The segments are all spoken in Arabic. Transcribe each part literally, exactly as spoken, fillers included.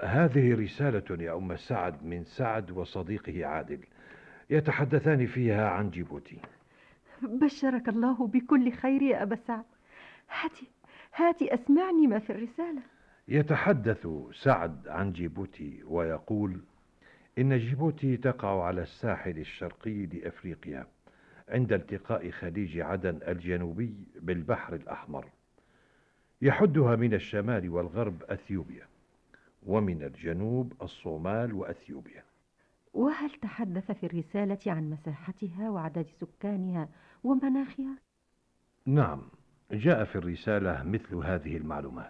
هذه رسالة يا أم سعد من سعد وصديقه عادل، يتحدثان فيها عن جيبوتي. بشرك الله بكل خير يا أبا سعد. هاتي هاتي أسمعني ما في الرسالة. يتحدث سعد عن جيبوتي ويقول إن جيبوتي تقع على الساحل الشرقي لأفريقيا عند التقاء خليج عدن الجنوبي بالبحر الأحمر، يحدها من الشمال والغرب أثيوبيا، ومن الجنوب الصومال وأثيوبيا. وهل تحدث في الرسالة عن مساحتها وعدد سكانها ومناخها؟ نعم، جاء في الرسالة مثل هذه المعلومات.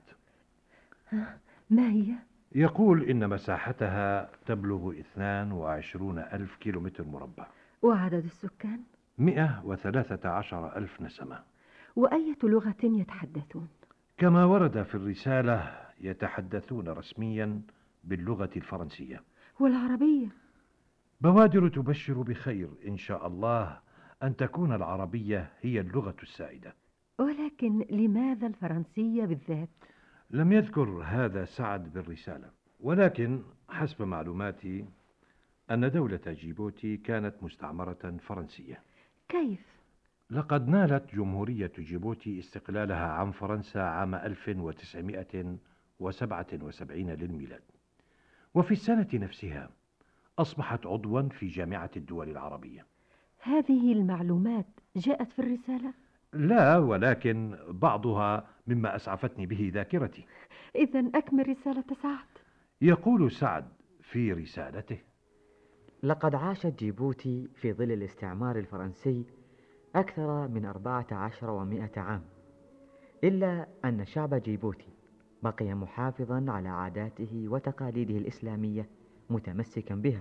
ما هي؟ يقول إن مساحتها تبلغ اثنان وعشرون ألف كيلومتر مربع. وعدد السكان؟ مئة وثلاثة عشر ألف نسمة. وأية لغة يتحدثون؟ كما ورد في الرسالة يتحدثون رسميا باللغة الفرنسية. والعربية؟ بوادر تبشر بخير إن شاء الله أن تكون العربية هي اللغة السائدة. ولكن لماذا الفرنسية بالذات؟ لم يذكر هذا سعد بالرسالة، ولكن حسب معلوماتي أن دولة جيبوتي كانت مستعمرة فرنسية. كيف؟ لقد نالت جمهورية جيبوتي استقلالها عن فرنسا عام ألف وتسعمائة وسبعة وسبعين للميلاد، وفي السنة نفسها أصبحت عضوا في جامعة الدول العربية. هذه المعلومات جاءت في الرسالة؟ لا، ولكن بعضها مما أسعفتني به ذاكرتي. إذن أكمل رسالة سعد. يقول سعد في رسالته: لقد عاشت جيبوتي في ظل الاستعمار الفرنسي أكثر من أربعة عشر ومائة عام، إلا أن شعب جيبوتي بقي محافظا على عاداته وتقاليده الإسلامية متمسكا بها،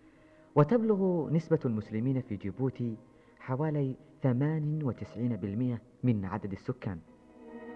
وتبلغ نسبة المسلمين في جيبوتي حوالي ثمانية وتسعين بالمئة من عدد السكان.